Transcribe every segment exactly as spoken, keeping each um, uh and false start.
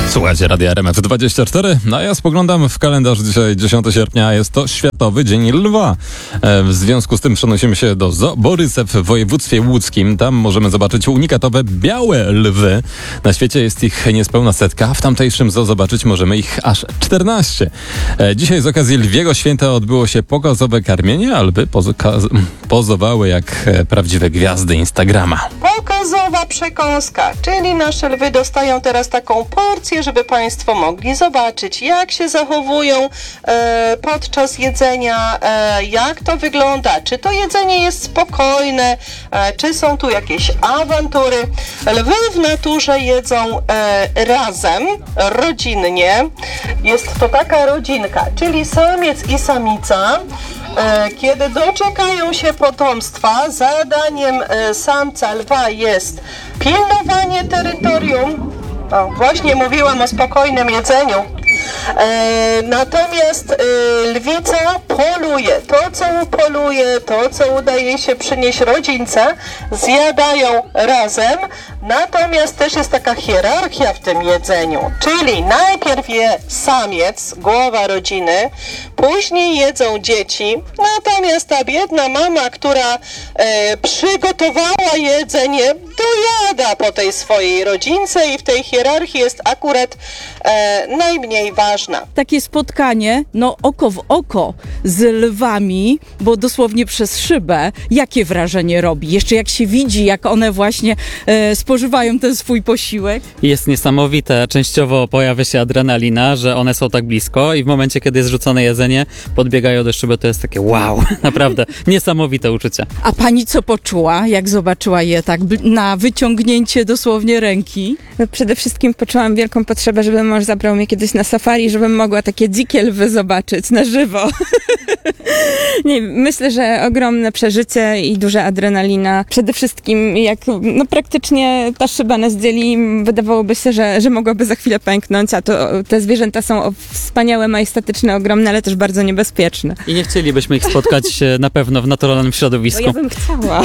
Słuchajcie Radia R M F dwadzieścia cztery, no a ja spoglądam w kalendarz. Dzisiaj dziesiątego sierpnia, jest to Światowy Dzień Lwa. W związku z tym przenosimy się do Zoo Borysew w województwie łódzkim. Tam możemy zobaczyć unikatowe białe lwy. Na świecie jest ich niespełna setka, a w tamtejszym zoo zobaczyć możemy ich aż czternaście. Dzisiaj z okazji Lwiego Święta odbyło się pokazowe karmienie, a lwy pozo- pozowały jak prawdziwe gwiazdy Instagrama. Pokazowa przekąska, czyli nasze lwy dostają teraz taką porcję, żeby Państwo mogli zobaczyć, jak się zachowują e, podczas jedzenia, e, jak to wygląda, czy to jedzenie jest spokojne, e, czy są tu jakieś awantury. Lwy w naturze jedzą e, razem, rodzinnie. Jest to taka rodzinka, czyli samiec i samica. Kiedy doczekają się potomstwa, zadaniem samca lwa jest pilnowanie terytorium. O, właśnie mówiłam o spokojnym jedzeniu. E, natomiast e, lwica poluje. To, co poluje, to, co udaje się przynieść rodzince, zjadają razem. Natomiast też jest taka hierarchia w tym jedzeniu. Czyli najpierw je samiec, głowa rodziny, później jedzą dzieci. Natomiast ta biedna mama, która e, przygotowała jedzenie, dojada po tej swojej rodzince i w tej hierarchii jest akurat e, najmniej ważna. Takie spotkanie, no oko w oko z lwami, bo dosłownie przez szybę, jakie wrażenie robi? Jeszcze jak się widzi, jak one właśnie e, spożywają ten swój posiłek. Jest niesamowite. Częściowo pojawia się adrenalina, że one są tak blisko i w momencie, kiedy jest rzucone jedzenie, podbiegają do szyby, to jest takie wow, naprawdę niesamowite uczucie. A pani co poczuła, jak zobaczyła je tak na wyciągnięcie dosłownie ręki? No przede wszystkim poczułam wielką potrzebę, żeby mąż zabrał mnie kiedyś na safari, żebym mogła takie dzikie lwy zobaczyć na żywo. Nie, myślę, że ogromne przeżycie i duża adrenalina. Przede wszystkim jak no, praktycznie ta szyba nas dzieli, wydawałoby się, że, że mogłaby za chwilę pęknąć, a to te zwierzęta są wspaniałe, majestatyczne, ogromne, ale też bardzo niebezpieczne. I nie chcielibyśmy ich spotkać na pewno w naturalnym środowisku. Bo ja bym chciała.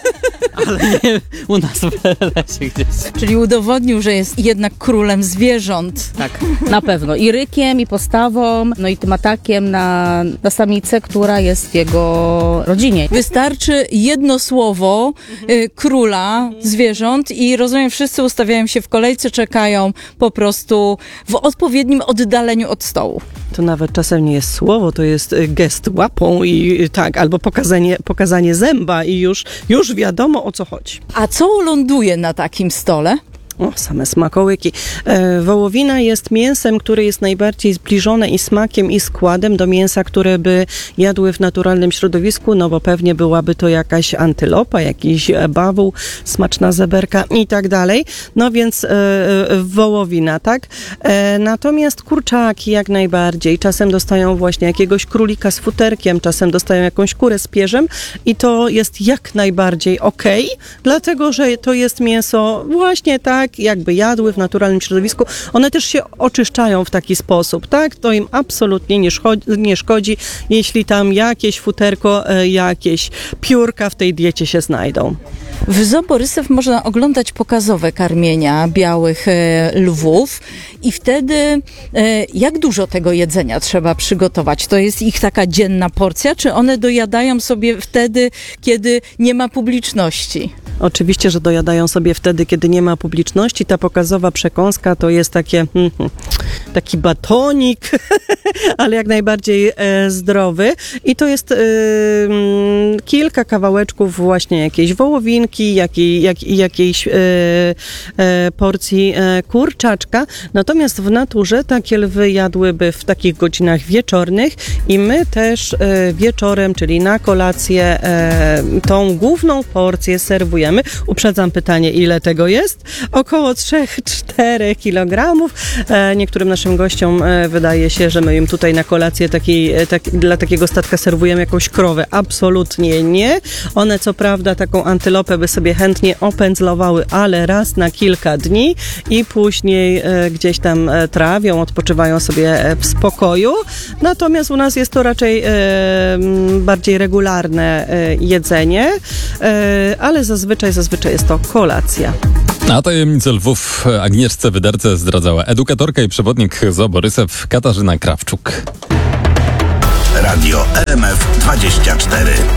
Ale nie u nas w lesie gdzieś. Czyli udowodnił, że jest jednak królem zwierząt. Tak, na pewno. I rykiem, i postawą, no i tym atakiem na, na samicę, która jest w jego rodzinie. Wystarczy jedno słowo y, króla zwierząt i rozumiem, wszyscy ustawiają się w kolejce, czekają po prostu w odpowiednim oddaleniu od stołu. To nawet czasem nie jest słowo, to jest gest łapą i tak, albo pokazanie, pokazanie zęba i już, już wiadomo, o co chodzi. A co ląduje na takim stole? O, same smakołyki. E, wołowina jest mięsem, które jest najbardziej zbliżone i smakiem, i składem do mięsa, które by jadły w naturalnym środowisku, no bo pewnie byłaby to jakaś antylopa, jakiś bawół, smaczna zeberka i tak dalej. No więc e, wołowina, tak? E, natomiast kurczaki jak najbardziej. Czasem dostają właśnie jakiegoś królika z futerkiem, czasem dostają jakąś kurę z pierzem i to jest jak najbardziej okej, dlatego, że to jest mięso właśnie tak, jakby jadły w naturalnym środowisku. One też się oczyszczają w taki sposób, tak? To im absolutnie nie szkodzi, nie szkodzi jeśli tam jakieś futerko, jakieś piórka w tej diecie się znajdą. W Zoo Borysew można oglądać pokazowe karmienia białych e, lwów i wtedy e, jak dużo tego jedzenia trzeba przygotować? To jest ich taka dzienna porcja, czy one dojadają sobie wtedy, kiedy nie ma publiczności? Oczywiście, że dojadają sobie wtedy, kiedy nie ma publiczności. Ta pokazowa przekąska to jest takie, hmm, taki batonik, ale jak najbardziej e, zdrowy. I to jest e, m, kilka kawałeczków właśnie jakiejś wołowinki, jakiej, jak, jakiejś e, e, porcji e, kurczaczka. Natomiast w naturze takie lwy jadłyby w takich godzinach wieczornych i my też e, wieczorem, czyli na kolację, e, tą główną porcję serwujemy. Uprzedzam pytanie, ile tego jest? Około trzy do czterech kilogramów. E, niektórym naszym gościom e, wydaje się, że my im tutaj na kolację takiej, tak, dla takiego statka serwujemy jakąś krowę. Absolutnie nie. One co prawda taką antylopę by sobie chętnie opędzlowały, ale raz na kilka dni i później e, gdzieś tam e, trawią, odpoczywają sobie e, w spokoju. Natomiast u nas jest to raczej e, bardziej regularne e, jedzenie, e, ale zazwyczaj Zazwyczaj jest to kolacja. A tajemnicę lwów Agnieszce Wyderce zdradzała edukatorka i przewodnik Zoo Borysew Katarzyna Krawczuk. Radio R M F dwadzieścia cztery.